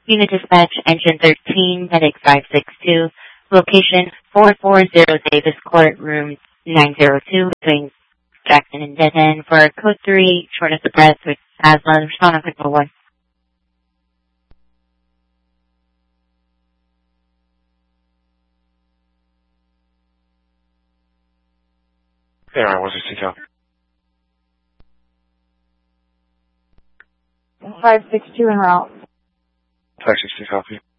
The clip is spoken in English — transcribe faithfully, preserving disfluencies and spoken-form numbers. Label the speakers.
Speaker 1: Unit Dispatch, Engine thirteen, Medic five six two, location four four zero Davis Court, room nine zero two, between Jackson and Dead End. For code three, shortness of breath with asthma, respond on quick one.
Speaker 2: Air one sixty copy.
Speaker 3: five six two en route.
Speaker 2: five sixty copy.